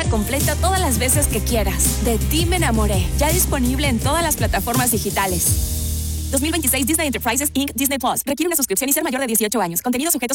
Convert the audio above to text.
completa todas las veces que quieras. De ti me enamoré. Ya disponible en todas las plataformas digitales. 2026 Disney Enterprises Inc. Disney Plus. Requiere una suscripción y ser mayor de 18 años. Contenido sujeto